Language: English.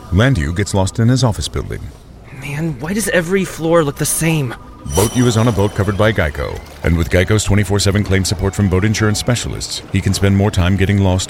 Landu gets lost in his office building. Man, why does every floor look the same? Boat U is on a boat covered by Geico. And with Geico's 24/7 claim support from boat insurance specialists, he can spend more time getting lost